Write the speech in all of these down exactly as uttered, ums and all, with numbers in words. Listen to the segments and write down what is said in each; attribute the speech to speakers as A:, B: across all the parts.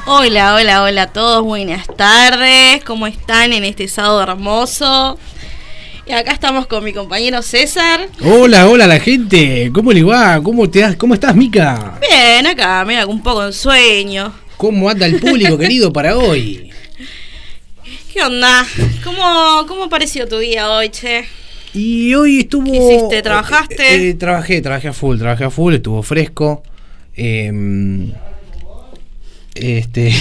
A: Hola, hola, hola a todos, buenas tardes, ¿cómo están en este sábado hermoso? Y acá estamos con mi compañero César.
B: Hola, hola la gente, ¿cómo le va? ¿Cómo, te has, ¿Cómo estás, Mica?
A: Bien, acá, mira, con un poco de sueño.
B: ¿Cómo anda el público querido para hoy?
A: ¿Qué onda? ¿Cómo, cómo pareció tu día hoy, che?
B: Y hoy estuvo...
A: ¿Qué hiciste? ¿Trabajaste?
B: Eh, eh, trabajé, trabajé a full, trabajé a full, estuvo fresco. Eh, este...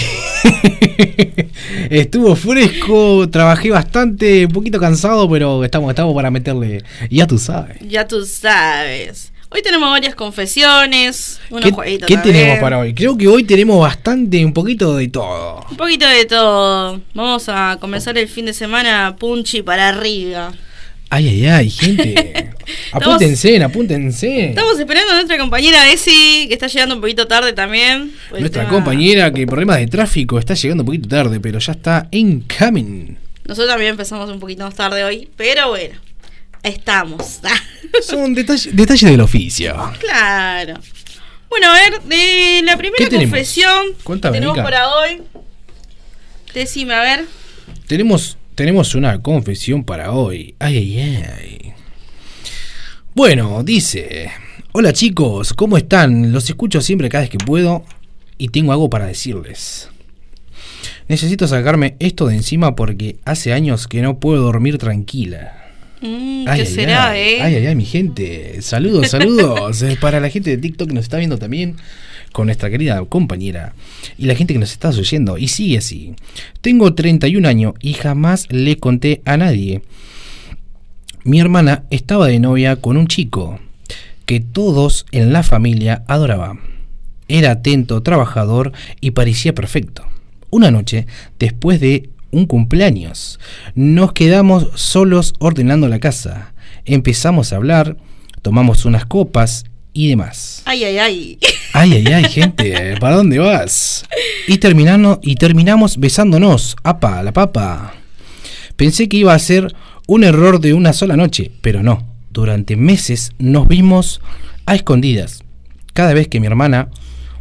B: estuvo fresco, trabajé bastante, un poquito cansado, pero estamos, estamos para meterle, ya tú sabes.
A: Ya tú sabes. Hoy tenemos varias confesiones, unos
B: ¿Qué,
A: jueguitos
B: ¿qué
A: también.
B: tenemos para hoy? Creo que hoy tenemos bastante, un poquito de todo.
A: Un poquito de todo. Vamos a comenzar el fin de semana punchi para arriba.
B: Ay, ay, ay, gente. Apúntense, estamos, apúntense.
A: Estamos esperando a nuestra compañera Bessie, que está llegando un poquito tarde también.
B: Nuestra
A: tema...
B: compañera, que problemas de tráfico, está llegando un poquito tarde, pero ya está en camino.
A: Nosotros también empezamos un poquito más tarde hoy, pero bueno, estamos.
B: Son detalles, detalles del oficio.
A: Claro. Bueno, a ver, de la primera confesión que tenemos
B: Mica?
A: para hoy. Decime, a ver.
B: Tenemos... Tenemos una confesión para hoy. Ay, ay, ay. Bueno, dice: hola chicos, ¿cómo están? Los escucho siempre cada vez que puedo y tengo algo para decirles. Necesito sacarme esto de encima porque hace años que no puedo dormir tranquila.
A: Mm,
B: ay,
A: ¿Qué
B: ay,
A: será,
B: ay,
A: eh?
B: Ay, ay, ay, mi gente. Saludos, saludos. Para la gente de TikTok que nos está viendo también, con nuestra querida compañera y la gente que nos está oyendo, y sigue así. Tengo treinta y un años y jamás le conté a nadie. Mi hermana estaba de novia con un chico que todos en la familia adoraban. Era atento, trabajador y parecía perfecto. Una noche, después de un cumpleaños, nos quedamos solos ordenando la casa. Empezamos a hablar, tomamos unas copas y demás.
A: Ay, ay, ay.
B: Ay, ay, ay, gente, ¿para dónde vas? Y, terminando, y terminamos besándonos. ¡Apa, la papa! Pensé que iba a ser un error de una sola noche, pero no. Durante meses nos vimos a escondidas. Cada vez que mi hermana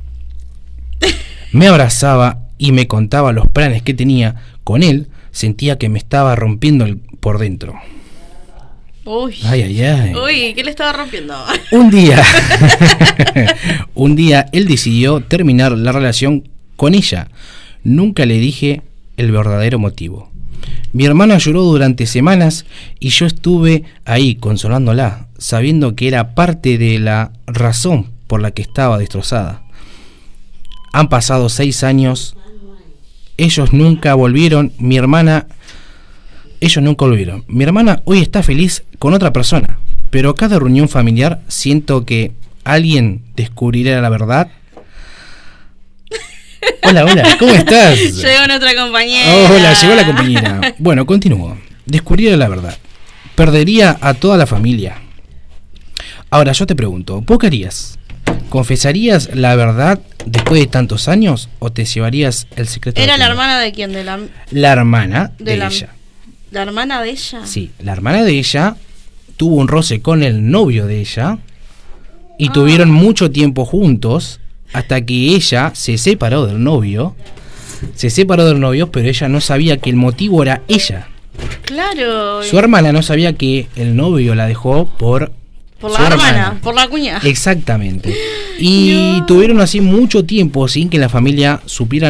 B: me abrazaba y me contaba los planes que tenía con él, sentía que me estaba rompiendo el, por dentro.
A: Uy,
B: ay, ay, ay.
A: Uy, ¿qué le estaba rompiendo?
B: Un día, un día él decidió terminar la relación con ella. Nunca le dije el verdadero motivo. Mi hermana lloró durante semanas y yo estuve ahí consolándola, sabiendo que era parte de la razón por la que estaba destrozada. Han pasado seis años. Ellos nunca volvieron. Mi hermana... Ellos nunca volvieron. Mi hermana hoy está feliz con otra persona, pero cada reunión familiar siento que alguien descubrirá la verdad. Hola, hola, ¿cómo estás?
A: Llegó nuestra compañera.
B: Oh, hola, llegó la compañera. Bueno, continúo. Descubrirá la verdad. Perdería a toda la familia. Ahora yo te pregunto, ¿vos qué harías? ¿Confesarías la verdad después de tantos años o te llevarías el secreto?
A: ¿Era la hermana de quién? De la,
B: la hermana de,
A: de la,
B: ella.
A: ¿La hermana de ella?
B: Sí, la hermana de ella tuvo un roce con el novio de ella y ah. tuvieron mucho tiempo juntos hasta que ella se separó del novio. Se separó del novio, pero ella no sabía que el motivo era ella.
A: Claro.
B: Su hermana no sabía que el novio la dejó por...
A: Por la hermana, hermana, por la cuñada.
B: Exactamente. Y no. tuvieron así mucho tiempo sin que la familia supiera